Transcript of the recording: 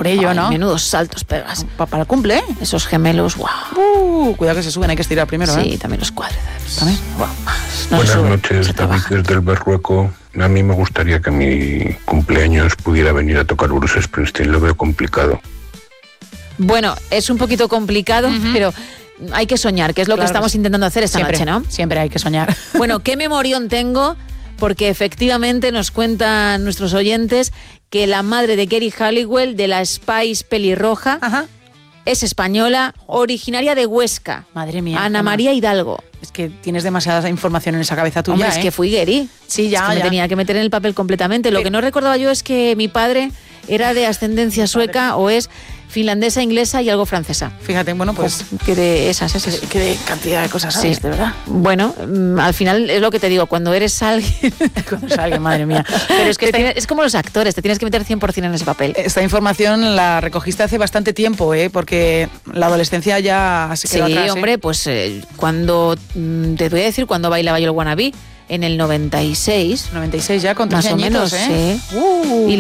por ello, ¿no? Menudos saltos pegas. Para el cumple, ¿eh? Esos gemelos, guau. Cuidado que se suben, hay que estirar primero, Sí, ¿eh? también los cuádriceps. ¿También? Wow. Buenas noches, David desde el Berrueco. A mí me gustaría que mi cumpleaños pudiera venir a tocar Bruce Springsteen, lo veo complicado. Bueno, es un poquito complicado, pero hay que soñar, que es lo que estamos intentando hacer esta noche, ¿no? Siempre hay que soñar. Bueno, qué memorión tengo, porque efectivamente nos cuentan nuestros oyentes que la madre de Geri Halliwell, de la Spice pelirroja, es española, originaria de Huesca. Madre mía. Ana María Hidalgo. Es que tienes demasiada información en esa cabeza tuya, Hombre, es que fui Geri. Sí, ya, es que me tenía que meter en el papel completamente. Lo que no recordaba yo es que mi padre era de ascendencia sueca o es finlandesa, inglesa y algo francesa. Fíjate, bueno, pues... Que de esas. Que de cantidad de cosas sabes, de verdad. Bueno, al final es lo que te digo, cuando eres alguien... Cuando es alguien, madre mía. Pero es que es como los actores, te tienes que meter 100% en ese papel. Esta información la recogiste hace bastante tiempo, porque la adolescencia ya se quedó atrás. Sí, hombre, pues cuando... te voy a decir cuando bailaba yo el Wannabe, en el 96. 96 ya, con 13 más o añitos, menos, ¿eh? Sí. Y